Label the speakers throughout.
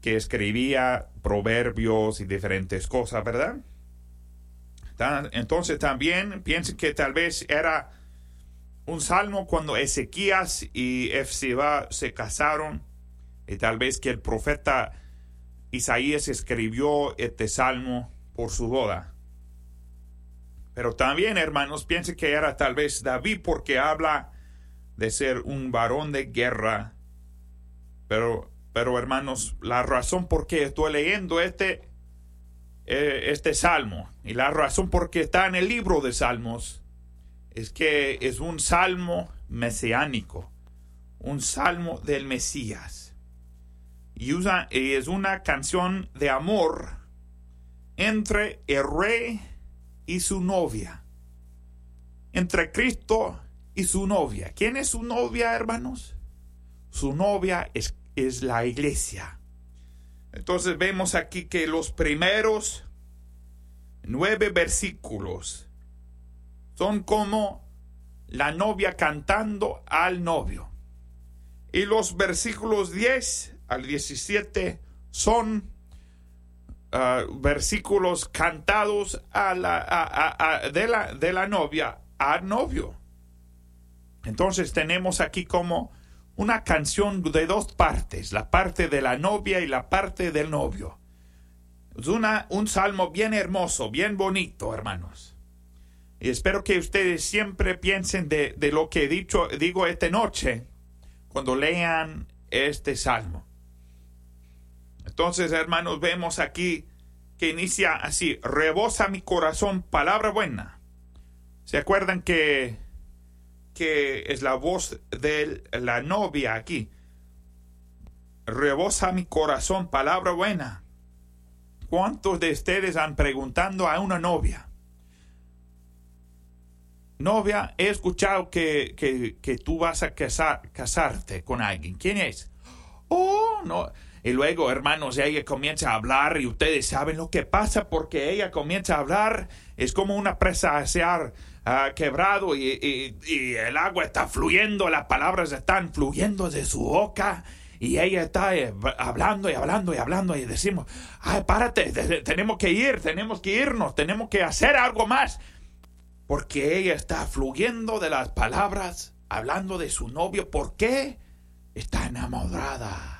Speaker 1: que escribía proverbios y diferentes cosas, ¿verdad? Entonces también piensen que tal vez era un salmo cuando Ezequías y Efsibá se casaron, y tal vez que el profeta Isaías escribió este salmo por su boda. Pero también, hermanos, piensen que era tal vez David, porque habla de ser un varón de guerra. Pero hermanos, la razón por qué estoy leyendo este salmo, y la razón por qué está en el libro de Salmos, es que es un salmo mesiánico, un salmo del Mesías. Y es una canción de amor entre el rey y su novia, entre Cristo y su novia. ¿Quién es su novia, hermanos? Su novia es la iglesia. Entonces vemos aquí que los primeros 9 versículos son como la novia cantando al novio, y los versículos 10 al 17 son versículos cantados de la novia al novio. Entonces tenemos aquí como una canción de 2 partes, la parte de la novia y la parte del novio. Es un salmo bien hermoso, bien bonito, hermanos. Y espero que ustedes siempre piensen de lo que digo esta noche cuando lean este salmo. Entonces, hermanos, vemos aquí que inicia así: rebosa mi corazón palabra buena. ¿Se acuerdan que es la voz de la novia aquí? Rebosa mi corazón palabra buena. ¿Cuántos de ustedes han preguntado a una novia? Novia, he escuchado que tú vas a casarte con alguien. ¿Quién es? Oh, no. Y luego, hermanos, ella comienza a hablar, y ustedes saben lo que pasa, porque ella comienza a hablar. Es como una presa asear quebrado, y el agua está fluyendo, las palabras están fluyendo de su boca, y ella está hablando y hablando y hablando, y decimos: ay, párate, tenemos que irnos, tenemos que hacer algo más, porque ella está fluyendo de las palabras, hablando de su novio. ¿Por qué? Está enamorada.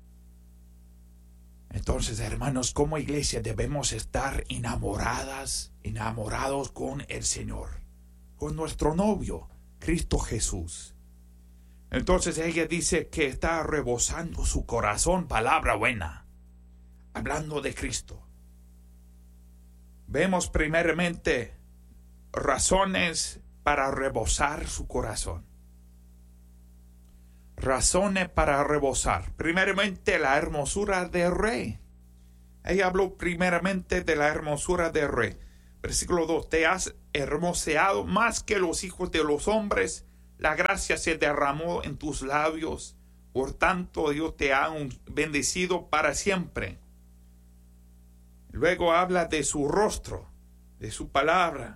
Speaker 1: Entonces, hermanos, como iglesia debemos estar enamorados con el Señor, con nuestro novio, Cristo Jesús. Entonces ella dice que está rebosando su corazón palabra buena, hablando de Cristo. Vemos primeramente razones para rebosar su corazón. Razones para rebosar. Primeramente, la hermosura del rey. Ella habló primeramente de la hermosura del rey. Versículo 2: te has hermoseado más que los hijos de los hombres, la gracia se derramó en tus labios, por tanto Dios te ha bendecido para siempre. Luego habla de su rostro, de su palabra.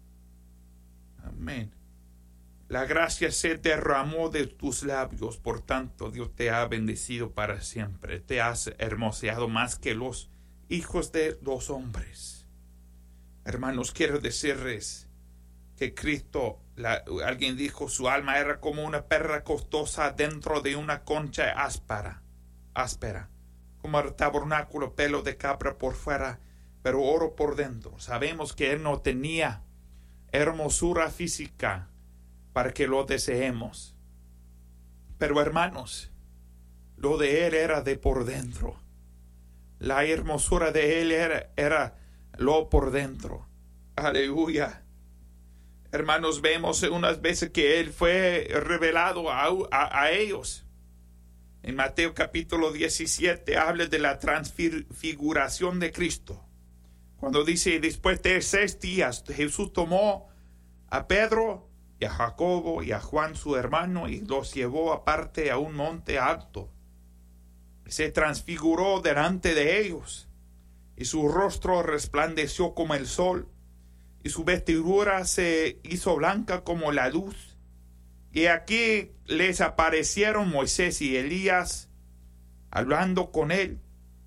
Speaker 1: Amén. La gracia se derramó de tus labios, por tanto Dios te ha bendecido para siempre. Te has hermoseado más que los hijos de los hombres. Hermanos, quiero decirles que Cristo, alguien dijo, su alma era como una perla costosa dentro de una concha áspera, como el tabernáculo, pelo de cabra por fuera, pero oro por dentro. Sabemos que Él no tenía hermosura física para que lo deseemos, pero hermanos, lo de Él era de por dentro. La hermosura de Él era lo por dentro. Aleluya. Hermanos, vemos unas veces que Él fue revelado a ellos. En Mateo capítulo 17 habla de la transfiguración de Cristo. Cuando dice: después de 6 días Jesús tomó a Pedro y a Jacobo y a Juan su hermano, y los llevó aparte a un monte alto. Se transfiguró delante de ellos, y su rostro resplandeció como el sol, y su vestidura se hizo blanca como la luz. Y aquí les aparecieron Moisés y Elías hablando con él.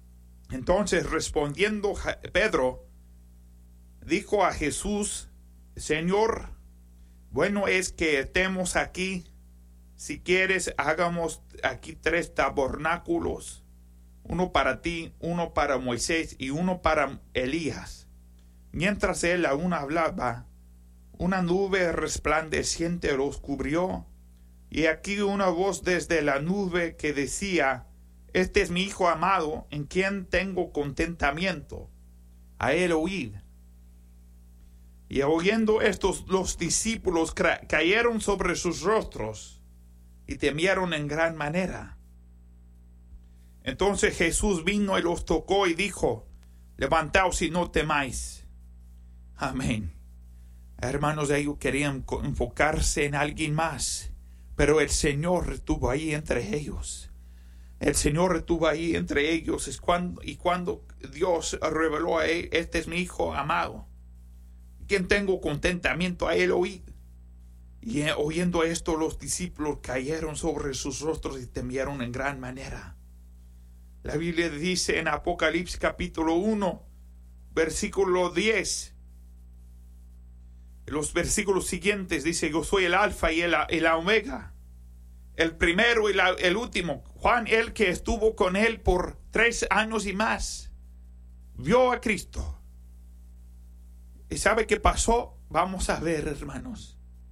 Speaker 1: Entonces respondiendo Pedro, dijo a Jesús: Señor, bueno es que estemos aquí. Si quieres, hagamos aquí 3 tabernáculos, uno para ti, uno para Moisés y uno para Elías. Mientras él aún hablaba, una nube resplandeciente los cubrió, y aquí una voz desde la nube que decía: Este es mi Hijo amado, en quien tengo contentamiento. A él oíd. Y oyendo estos, los discípulos cayeron sobre sus rostros y temieron en gran manera. Entonces Jesús vino y los tocó y dijo: Levantaos y no temáis. Amén. Hermanos, ellos querían enfocarse en alguien más, pero el Señor estuvo ahí entre ellos. El Señor estuvo ahí entre ellos. Y cuando Dios reveló a él: Este es mi Hijo amado, quien tengo contentamiento, a él oíd. Y oyendo esto, los discípulos cayeron sobre sus rostros y temieron en gran manera. La Biblia dice en Apocalipsis capítulo 1, versículo 10, los versículos siguientes dice: Yo soy el alfa y la omega, el primero y el último. Juan, el que estuvo con él por 3 años y más, vio a Cristo. ¿Y sabe qué pasó? Vamos a ver, hermanos.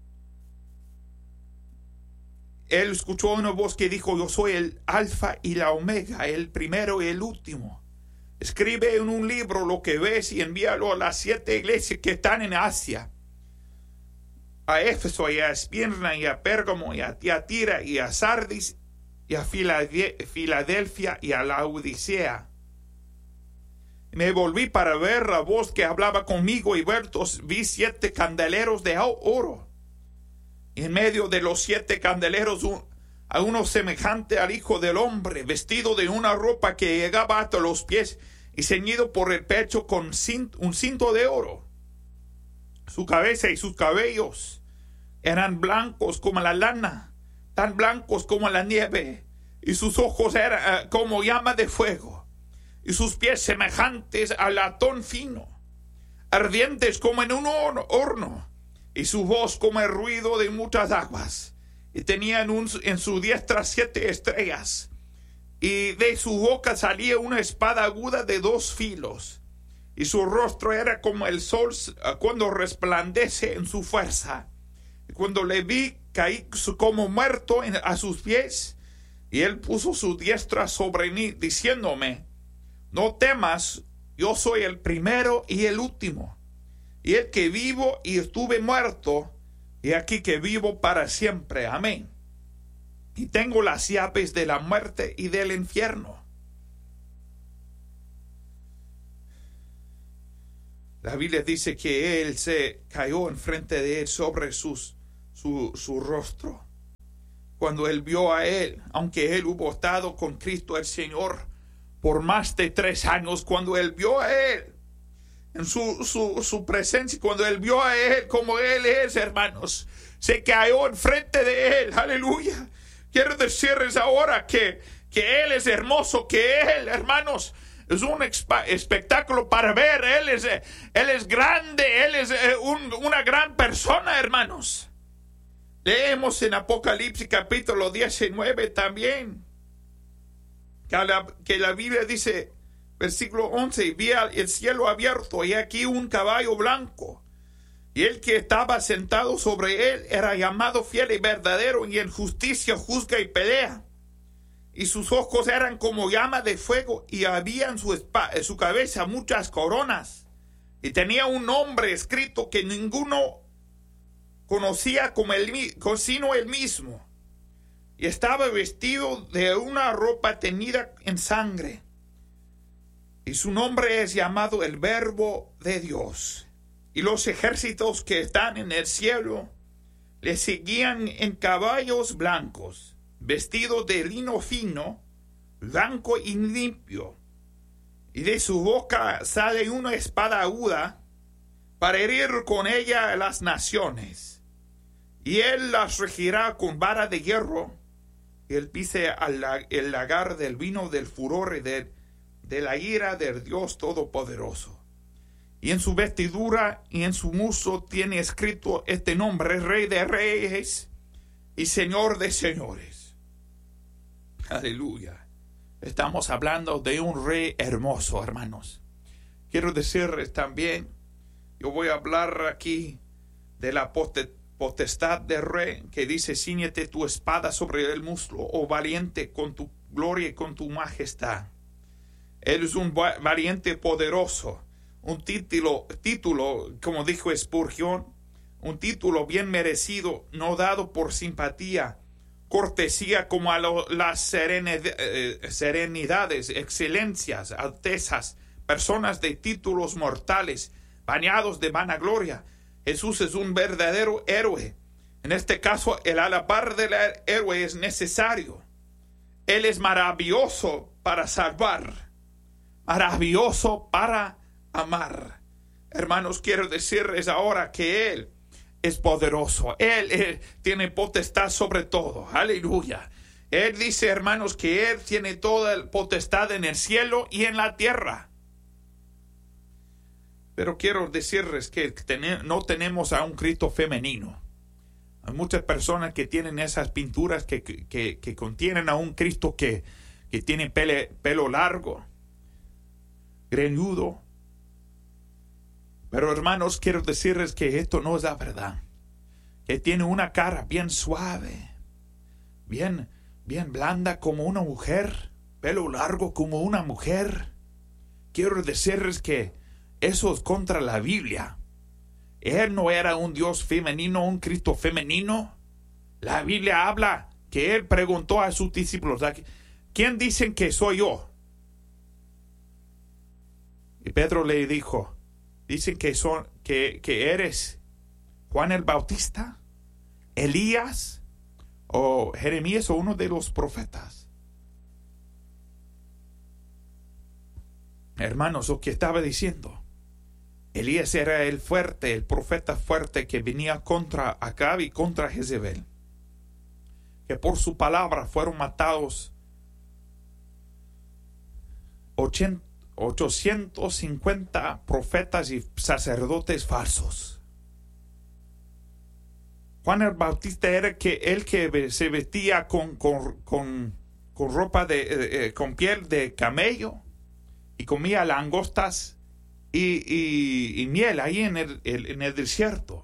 Speaker 1: Él escuchó una voz que dijo: Yo soy el alfa y la omega, el primero y el último. Escribe en un libro lo que ves y envíalo a las 7 iglesias que están en Asia: a Éfeso y a Esmirna y a Pérgamo y a Tiatira y a Sardis y a Filadelfia y a Laodicea. Me volví para ver la voz que hablaba conmigo, y vi 7 candeleros de oro. Y en medio de los 7 candeleros, a uno semejante al Hijo del Hombre, vestido de una ropa que llegaba hasta los pies y ceñido por el pecho con un cinto de oro. Su cabeza y sus cabellos eran blancos como la lana, tan blancos como la nieve, y sus ojos eran como llama de fuego, y sus pies semejantes a latón fino, ardientes como en un horno, y su voz como el ruido de muchas aguas. Y tenía en su diestra 7 estrellas, y de su boca salía una espada aguda de 2 filos, y su rostro era como el sol cuando resplandece en su fuerza. Y cuando le vi, caí como muerto a sus pies, y él puso su diestra sobre mí, diciéndome: No temas, yo soy el primero y el último, y el que vivo y estuve muerto, y aquí que vivo para siempre. Amén. Y tengo las llaves de la muerte y del infierno. La Biblia dice que él se cayó enfrente de él sobre su rostro. Cuando él vio a él, aunque él hubo estado con Cristo el Señor por más de 3 años, cuando él vio a él en su presencia, cuando él vio a él como él es, hermanos, se cayó enfrente de él. Aleluya. Quiero decirles ahora que él es hermoso, que él, hermanos, es un espectáculo para ver. Él es grande, él es una gran persona, hermanos. Leemos en Apocalipsis capítulo 19 también, que la Biblia dice, versículo 11: vi el cielo abierto, y aquí un caballo blanco, y el que estaba sentado sobre él era llamado Fiel y Verdadero, y en justicia juzga y pelea. Y sus ojos eran como llama de fuego, y había en su cabeza muchas coronas, y tenía un nombre escrito que ninguno conocía sino él mismo. Y estaba vestido de una ropa teñida en sangre, y su nombre es llamado el Verbo de Dios. Y los ejércitos que están en el cielo le seguían en caballos blancos, vestidos de lino fino, blanco y limpio. Y de su boca sale una espada aguda para herir con ella a las naciones. Y él las regirá con vara de hierro, y él pise el lagar del vino del furor de la ira del Dios Todopoderoso. Y en su vestidura y en su muslo tiene escrito este nombre: Rey de Reyes y Señor de Señores. Aleluya. Estamos hablando de un rey hermoso, hermanos. Quiero decirles también, yo voy a hablar aquí de la potestad del rey, que dice: cíñete tu espada sobre el muslo, oh valiente, con tu gloria y con tu majestad. Él es un valiente poderoso, un título, como dijo Spurgeon, un título bien merecido, no dado por simpatía, cortesía, como a las serenidades, excelencias, altezas, personas de títulos mortales, bañados de vanagloria. Jesús es un verdadero héroe. En este caso, el alabar del héroe es necesario. Él es maravilloso para salvar, maravilloso para amar. Hermanos, quiero decirles ahora que Él es poderoso. Él tiene potestad sobre todo. Aleluya. Él dice, hermanos, que Él tiene toda la potestad en el cielo y en la tierra. Pero quiero decirles que no tenemos a un Cristo femenino. Hay muchas personas que tienen esas pinturas que contienen a un Cristo que tiene pelo largo, greñudo. Pero hermanos, quiero decirles que esto no es la verdad. Que tiene una cara bien suave, bien blanda como una mujer, pelo largo como una mujer. Quiero decirles que eso es contra la Biblia. Él no era un Dios femenino, un Cristo femenino. La Biblia habla que Él preguntó a sus discípulos: ¿quién dicen que soy yo? Y Pedro le dijo: dicen que eres Juan el Bautista, Elías o Jeremías o uno de los profetas. Hermanos, lo que estaba diciendo, Elías era el fuerte, el profeta fuerte que venía contra Acab y contra Jezebel, que por su palabra fueron matados 850 profetas y sacerdotes falsos. Juan el Bautista era el que se vestía con ropa con piel de camello y comía langostas y miel ahí en el desierto.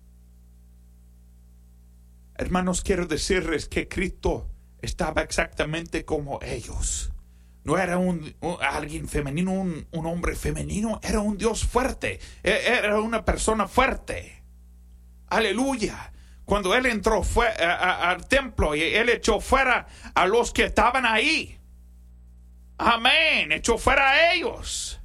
Speaker 1: Hermanos, quiero decirles que Cristo estaba exactamente como ellos. No era alguien femenino, un hombre femenino, era un Dios fuerte, era una persona fuerte. Aleluya. Cuando Él entró al templo y Él echó fuera a los que estaban ahí. Amén, echó fuera a ellos.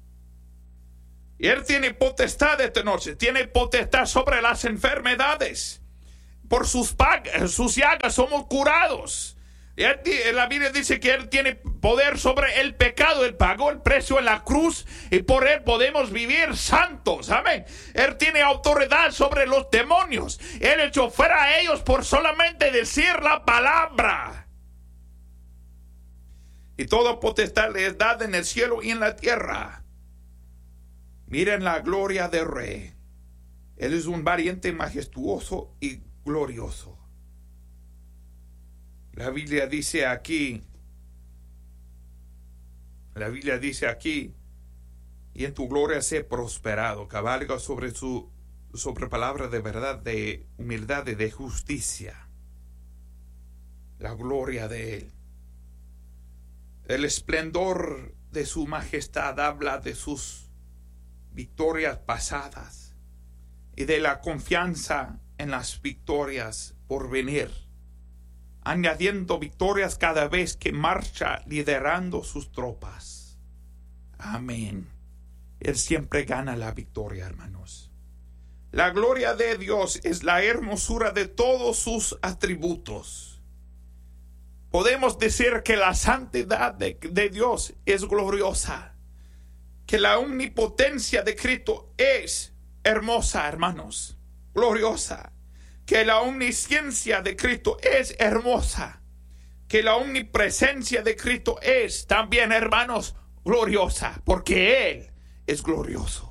Speaker 1: Y Él tiene potestad esta noche, tiene potestad sobre las enfermedades. Por sus llagas somos curados. La Biblia dice que Él tiene poder sobre el pecado. Él pagó el precio en la cruz y por Él podemos vivir santos. Amén. Él tiene autoridad sobre los demonios. Él echó fuera a ellos por solamente decir la palabra. Y toda potestad le es dada en el cielo y en la tierra. Miren la gloria del Rey. Él es un valiente, majestuoso y glorioso. La Biblia dice aquí, y en tu gloria sé prosperado, cabalga sobre palabra de verdad, de humildad y de justicia. La gloria de Él. El esplendor de su majestad habla de sus victorias pasadas y de la confianza en las victorias por venir, añadiendo victorias cada vez que marcha liderando sus tropas. Amén. Él siempre gana la victoria, hermanos. La gloria de Dios es la hermosura de todos sus atributos. Podemos decir que la santidad de Dios es gloriosa, que la omnipotencia de Cristo es hermosa, hermanos, gloriosa, que la omnisciencia de Cristo es hermosa, que la omnipresencia de Cristo es también, hermanos, gloriosa, porque Él es glorioso.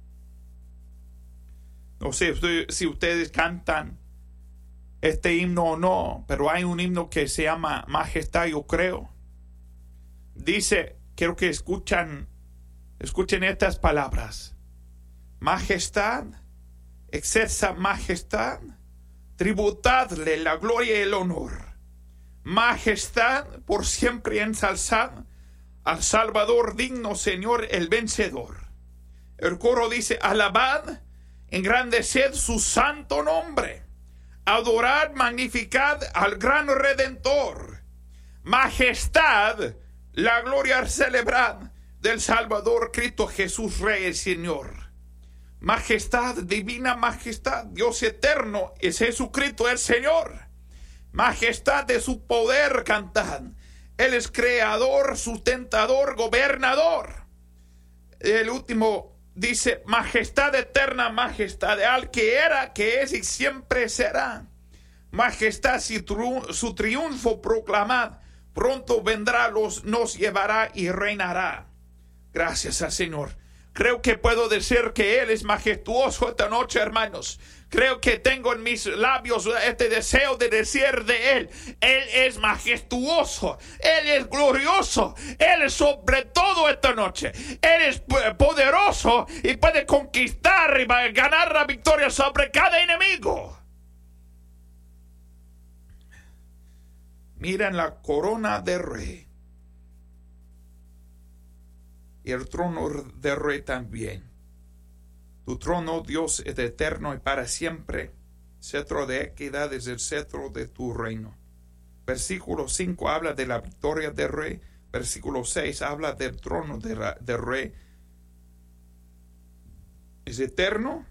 Speaker 1: No sé si ustedes cantan este himno o no, pero hay un himno que se llama Majestad, yo creo. Dice, quiero que escuchen estas palabras. Majestad, excelsa majestad, tributadle la gloria y el honor. Majestad, por siempre ensalzad al Salvador digno, Señor, el vencedor. El coro dice, alabad, engrandeced su santo nombre. Adorad, magnificad al gran Redentor. Majestad, la gloria celebrad del Salvador Cristo Jesús, Rey y Señor. Majestad, divina majestad, Dios eterno, es Jesucristo el Señor. Majestad de su poder cantad. Él es creador, sustentador, gobernador. El último dice, majestad eterna, majestad al que era, que es y siempre será. Majestad, su triunfo proclamad. Pronto vendrá, nos llevará y reinará. Gracias al Señor. Creo que puedo decir que Él es majestuoso esta noche, hermanos. Creo que tengo en mis labios este deseo de decir de Él. Él es majestuoso. Él es glorioso. Él es sobre todo esta noche. Él es poderoso y puede conquistar y ganar la victoria sobre cada enemigo. Miren la corona de rey. Y el trono de rey también. Tu trono, Dios, es eterno y para siempre. Cetro de equidad es el cetro de tu reino. Versículo 5 habla de la victoria del rey. Versículo 6 habla del trono del rey. Es eterno.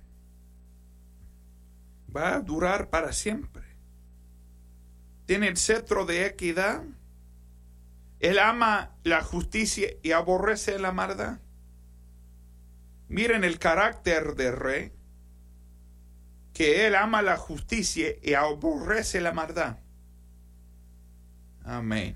Speaker 1: Va a durar para siempre. Tiene el cetro de equidad. Él ama la justicia y aborrece la maldad. Miren el carácter del rey, que él ama la justicia y aborrece la maldad. Amén.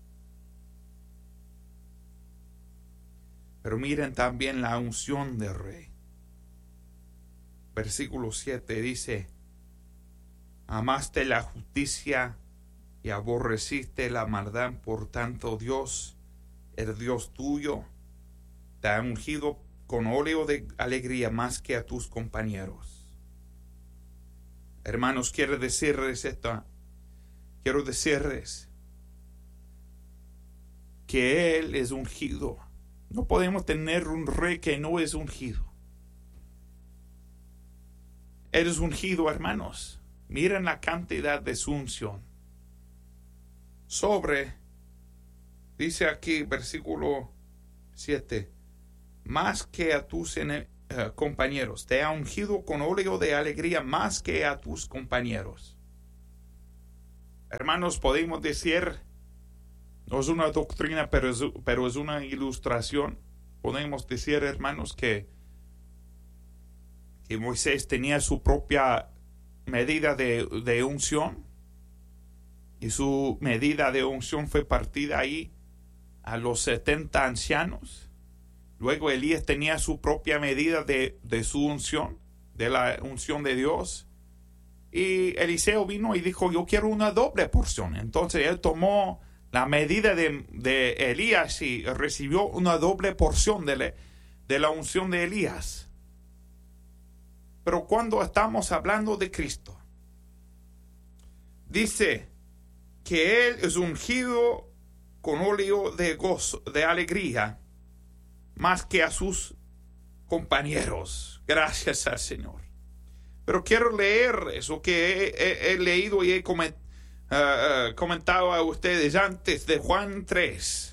Speaker 1: Pero miren también la unción del rey. Versículo 7 dice, amaste la justicia y aborreciste la maldad, por tanto Dios, el Dios tuyo, te ha ungido con óleo de alegría más que a tus compañeros. Hermanos, quiero decirles que Él es ungido. No podemos tener un rey que no es ungido. Él es ungido, hermanos. Miren la cantidad de su unción. Dice aquí, versículo 7, más que a tus compañeros, te ha ungido con óleo de alegría más que a tus compañeros. Hermanos, podemos decir, no es una doctrina, pero es una ilustración. Podemos decir, hermanos, que Moisés tenía su propia medida de unción. Y su medida de unción fue partida ahí a los 70 ancianos. Luego Elías tenía su propia medida de su unción, de la unción de Dios. Y Eliseo vino y dijo, yo quiero una doble porción. Entonces él tomó la medida de Elías y recibió una doble porción de la unción de Elías. Pero cuando estamos hablando de Cristo, dice que Él es ungido con óleo de gozo, de alegría, más que a sus compañeros. Gracias al Señor. Pero quiero leer eso que he leído y he comentado a ustedes antes de Juan 3.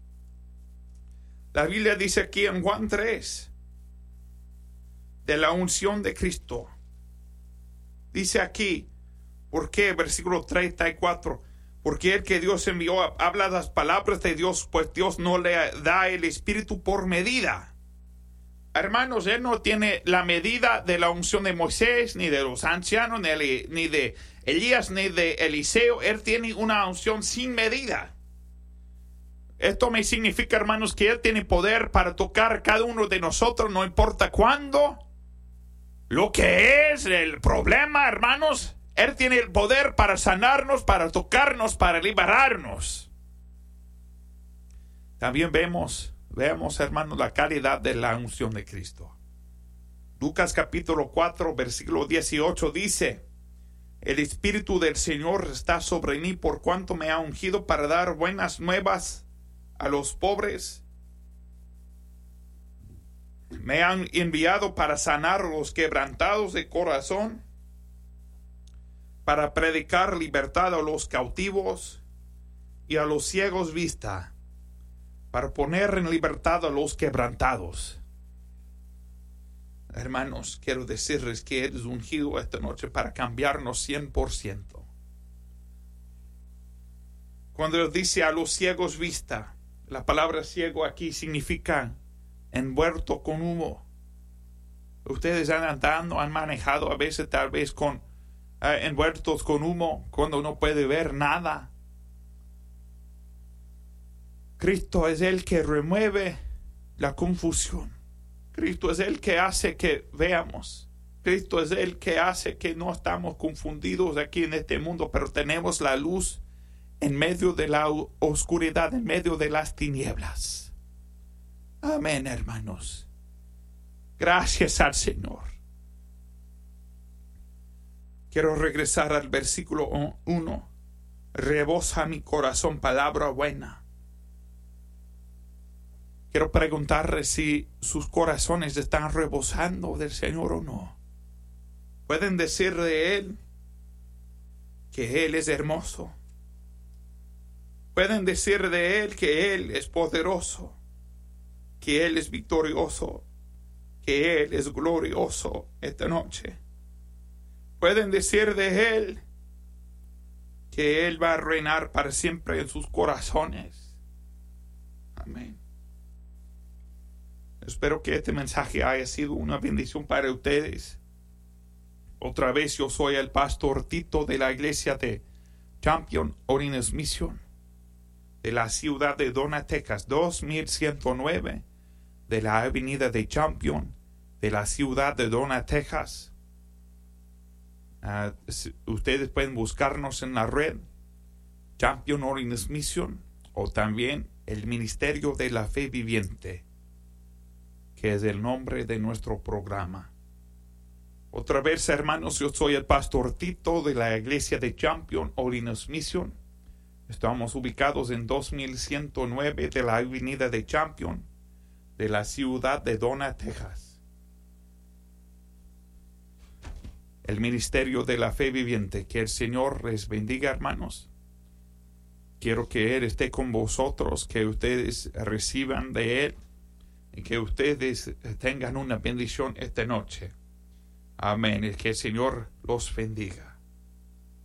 Speaker 1: La Biblia dice aquí en Juan 3, de la unción de Cristo. Dice aquí, ¿por qué? Versículo 34. Porque el que Dios envió habla las palabras de Dios, pues Dios no le da el Espíritu por medida. Hermanos, Él no tiene la medida de la unción de Moisés, ni de los ancianos, ni de Elías, ni de Eliseo. Él tiene una unción sin medida. Esto me significa, hermanos, que Él tiene poder para tocar cada uno de nosotros, no importa cuándo. Lo que es el problema, hermanos, Él tiene el poder para sanarnos, para tocarnos, para liberarnos. También vemos, hermanos, la calidad de la unción de Cristo. Lucas capítulo 4, versículo 18 dice: el Espíritu del Señor está sobre mí por cuanto me ha ungido para dar buenas nuevas a los pobres. Me han enviado para sanar a los quebrantados de corazón, para predicar libertad a los cautivos y a los ciegos vista, para poner en libertad a los quebrantados. Hermanos, quiero decirles que eres ungido esta noche para cambiarnos 100%. Cuando dice a los ciegos vista, la palabra ciego aquí significa envuelto con humo. Ustedes han manejado a veces tal vez con envueltos con humo cuando no puede ver nada. Cristo es el que remueve la confusión. Cristo es el que hace que veamos. Cristo es el que hace que no estamos confundidos aquí en este mundo, pero tenemos la luz en medio de la oscuridad, en medio de las tinieblas. Amén, hermanos. Gracias al Señor. Quiero regresar al versículo 1. Rebosa mi corazón palabra buena. Quiero preguntarles si sus corazones están rebosando del Señor o no. Pueden decir de Él que Él es hermoso. Pueden decir de Él que Él es poderoso, que Él es victorioso, que Él es glorioso esta noche. Pueden decir de Él que Él va a reinar para siempre en sus corazones. Amén. Espero que este mensaje haya sido una bendición para ustedes. Otra vez, yo soy el pastor Tito de la iglesia de Champion Holiness Mission, de la ciudad de Donna, Texas, 2109, de la avenida de Champion, de la ciudad de Donna, Texas. Ustedes pueden buscarnos en la red, Champion Holiness Mission, o también el Ministerio de la Fe Viviente, que es el nombre de nuestro programa. Otra vez, hermanos, yo soy el pastor Tito de la iglesia de Champion Holiness Mission. Estamos ubicados en 2109 de la avenida de Champion, de la ciudad de Donna, Texas. El Ministerio de la Fe Viviente. Que el Señor les bendiga, hermanos. Quiero que Él esté con vosotros, que ustedes reciban de Él y que ustedes tengan una bendición esta noche. Amén. Y que el Señor los bendiga.